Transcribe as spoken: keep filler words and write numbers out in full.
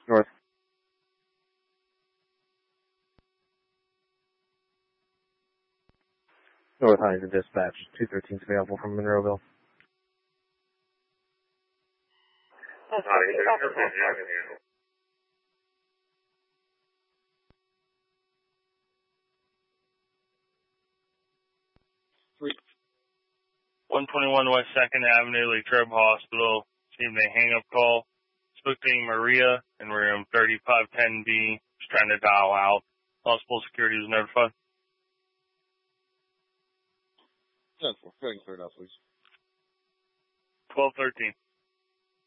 North. North Huntington Dispatch, two thirteen is available from Monroeville. one twenty-one West second Avenue, Latrobe Hospital. Received a hang-up call. Spoke to Maria in room thirty-five ten B. Just trying to dial out. Possible security was notified. ten four, go ahead and clear it out, please. twelve thirteen.